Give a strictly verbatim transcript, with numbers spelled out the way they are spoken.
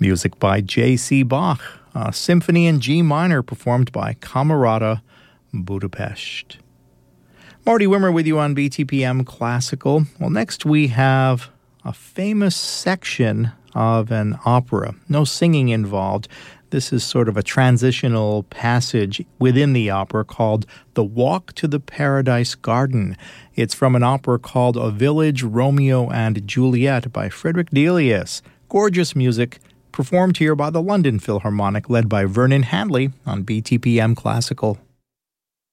Music by J C Bach, a symphony in G minor performed by Camerata Budapest. Marty Wimmer with you on B T P M Classical. Well, next we have a famous section of an opera. No singing involved. This is sort of a transitional passage within the opera called The Walk to the Paradise Garden. It's from an opera called A Village, Romeo and Juliet by Frederick Delius. Gorgeous music performed here by the London Philharmonic, led by Vernon Handley on B T P M Classical.